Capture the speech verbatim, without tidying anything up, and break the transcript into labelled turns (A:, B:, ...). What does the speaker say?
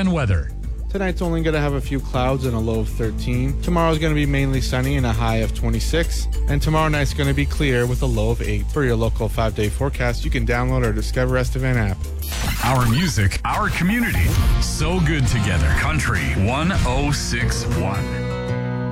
A: Estevan weather.
B: Tonight's only going to have a few clouds and a low of thirteen. Tomorrow's going to be mainly sunny and a high of twenty-six. And tomorrow night's going to be clear with a low of eight. For your local five-day forecast, you can download our Discover Estevan app.
A: Our music, our community. So good together. Country one oh six point one.